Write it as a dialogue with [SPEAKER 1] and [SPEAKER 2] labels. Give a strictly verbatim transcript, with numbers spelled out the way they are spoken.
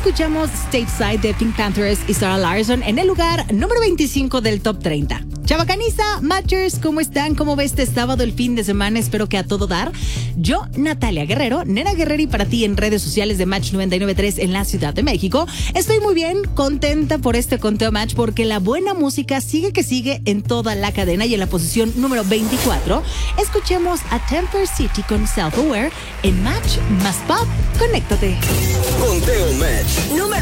[SPEAKER 1] escuchamos Stateside de Pink Panthers y Sarah Larson en el lugar número veinticinco del Top treinta. Chavacaniza, Matchers, ¿cómo están? ¿Cómo ve este sábado, el fin de semana? Espero que a todo dar. Yo, Natalia Guerrero, Nena Guerreri para ti en redes sociales de Match noventa y nueve punto tres en la Ciudad de México. Estoy muy bien, contenta por este conteo Match porque la buena música sigue que sigue en toda la cadena y en la posición número veinticuatro. Escuchemos a Temper City con Self Aware en Match más Pop. Conéctate.
[SPEAKER 2] Conteo Match número